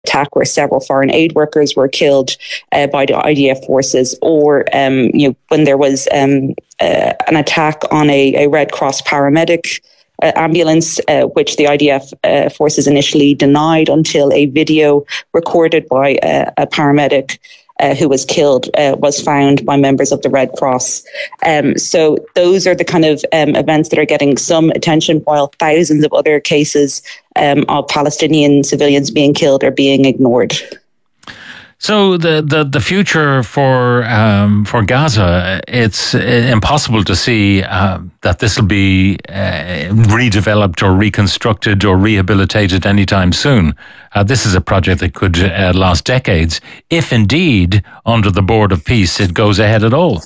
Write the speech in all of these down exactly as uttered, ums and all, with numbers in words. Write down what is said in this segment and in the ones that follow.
attack where several foreign aid workers were killed uh, by the I D F forces, or um, you know, when there was um, uh, an attack on a, a Red Cross paramedic uh, ambulance, uh, which the I D F uh, forces initially denied until a video recorded by uh, a paramedic Uh, who was killed uh, was found by members of the Red Cross. Um, so those are the kind of um, events that are getting some attention, while thousands of other cases um, of Palestinian civilians being killed are being ignored. So the, the, the future for um, for Gaza, it's impossible to see uh, that this will be uh, redeveloped or reconstructed or rehabilitated anytime soon. Uh, this is a project that could uh, last decades, if indeed, under the Board of Peace, it goes ahead at all.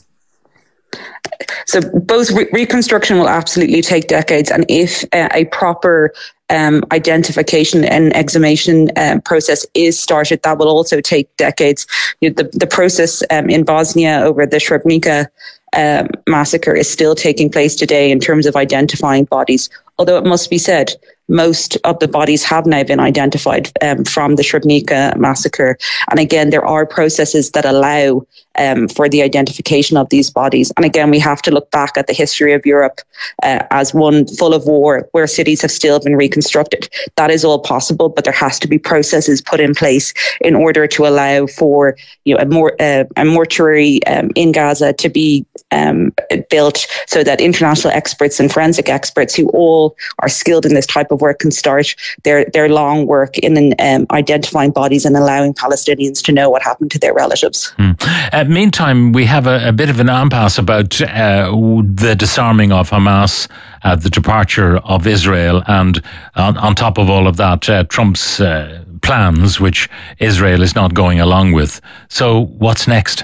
So both re- reconstruction will absolutely take decades, and if uh, a proper um, identification and exhumation um, process is started, that will also take decades. You know, the, the process um, in Bosnia over the Srebrenica um, massacre is still taking place today in terms of identifying bodies, although it must be said, most of the bodies have now been identified um, from the Srebrenica massacre. And again, there are processes that allow um, for the identification of these bodies. And again, we have to look back at the history of Europe uh, as one full of war, where cities have still been reconstructed. That is all possible, but there has to be processes put in place in order to allow for, you know, a more uh, a mortuary um, in Gaza to be um, built, so that international experts and forensic experts who all are skilled in this type of work can start their, their long work in um, identifying bodies and allowing Palestinians to know what happened to their relatives. Mm. Uh, meantime, we have a, a bit of an impasse about uh, the disarming of Hamas, uh, the departure of Israel, and on, on top of all of that, uh, Trump's uh, plans, which Israel is not going along with. So what's next?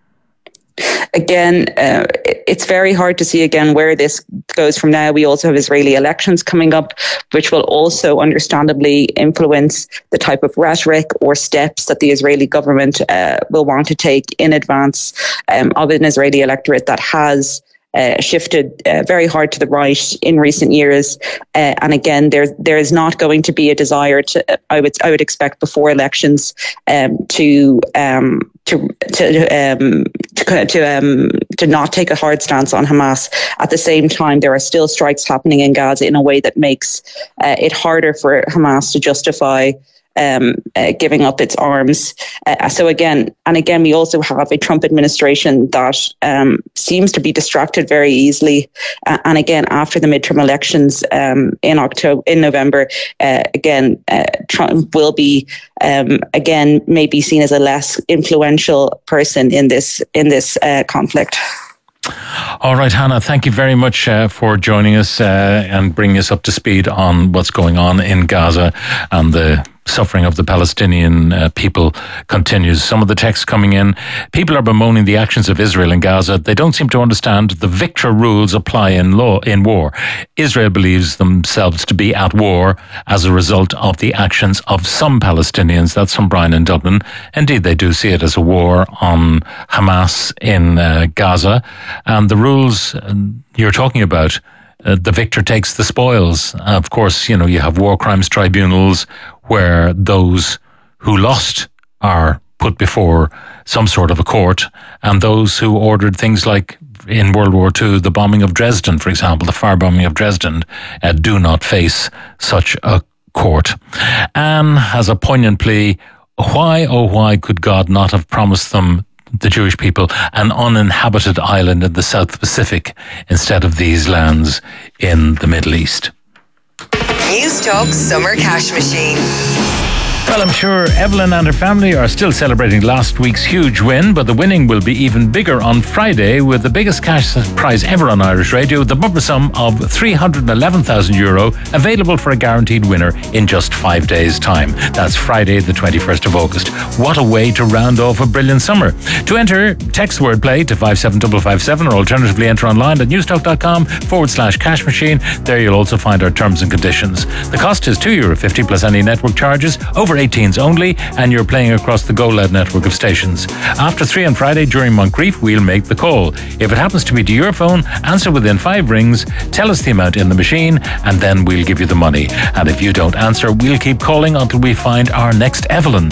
Again, uh, it's very hard to see again where this goes from now. We also have Israeli elections coming up, which will also understandably influence the type of rhetoric or steps that the Israeli government uh, will want to take in advance um, of an Israeli electorate that has Uh, shifted uh, very hard to the right in recent years, uh, and again, there there is not going to be a desire to. I would I would expect before elections um, to um, to to um, to to, um, to not take a hard stance on Hamas. At the same time, there are still strikes happening in Gaza in a way that makes uh, it harder for Hamas to justify Um, uh, giving up its arms. Uh, so again, and again, we also have a Trump administration that um, seems to be distracted very easily. Uh, and again, after the midterm elections um, in October, in November, uh, again, uh, Trump will be um, again maybe seen as a less influential person in this in this uh, conflict. All right, Hannah, thank you very much uh, for joining us uh, and bringing us up to speed on what's going on in Gaza, and the suffering of the Palestinian uh, people continues. Some of the texts coming in, people are bemoaning the actions of Israel in Gaza. They don't seem to understand the victor rules apply in law in war. Israel believes themselves to be at war as a result of the actions of some Palestinians. That's from Brian in Dublin. Indeed, they do see it as a war on Hamas in uh, Gaza. And the rules you're talking about, Uh, the victor takes the spoils. Of course, you know, you have war crimes tribunals where those who lost are put before some sort of a court, and those who ordered things like in World War Two, the bombing of Dresden, for example, the firebombing of Dresden, uh, do not face such a court. Anne has a poignant plea. Why, oh why could God not have promised them, the Jewish people, an uninhabited island in the South Pacific instead of these lands in the Middle East? News Talk Summer Cash Machine. Well, I'm sure Evelyn and her family are still celebrating last week's huge win, but the winning will be even bigger on Friday with the biggest cash prize ever on Irish radio, the bumper sum of three hundred eleven thousand euro, available for a guaranteed winner in just five days' time. That's Friday, the twenty-first of August. What a way to round off a brilliant summer. To enter, text wordplay to five seven five five seven, or alternatively enter online at newstalk.com forward slash cash machine. There you'll also find our terms and conditions. The cost is two euro fifty plus any network charges. Over over eighteens only, and you're playing across the Go Loud network of stations. After three on Friday during Moncrief, we'll make the call. If it happens to be to your phone, answer within five rings, tell us the amount in the machine, and then we'll give you the money. And if you don't answer, we'll keep calling until we find our next Evelyn.